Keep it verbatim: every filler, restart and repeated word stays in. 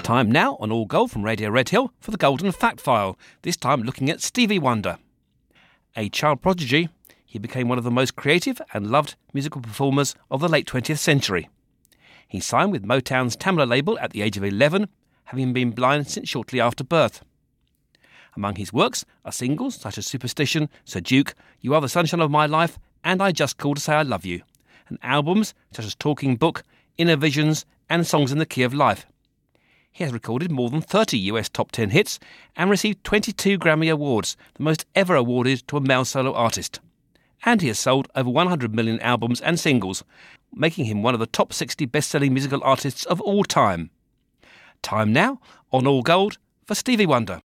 Time now on All Gold from Radio Redhill for the Golden Fact File, this time looking at Stevie Wonder. A child prodigy, he became one of the most creative and loved musical performers of the late twentieth century. He signed with Motown's Tamla label at the age of eleven, having been blind since shortly after birth. Among his works are singles such as Superstition, Sir Duke, You Are the Sunshine of My Life, and I Just Called to Say I Love You, and albums such as Talking Book, Inner Visions, and Songs in the Key of Life. He has recorded more than thirty U S top ten hits and received twenty-two Grammy Awards, the most ever awarded to a male solo artist. And he has sold over one hundred million albums and singles, making him one of the top sixty best-selling musical artists of all time. Time now on All Gold for Stevie Wonder.